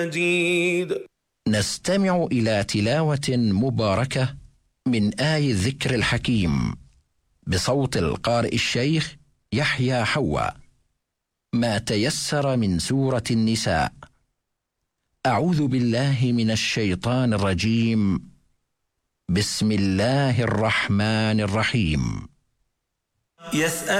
مجيد. نستمع إلى تلاوة مباركة من آي الذكر الحكيم بصوت القارئ الشيخ يحيى حواء. ما تيسر من سورة النساء. أعوذ بالله من الشيطان الرجيم. بسم الله الرحمن الرحيم. يسأل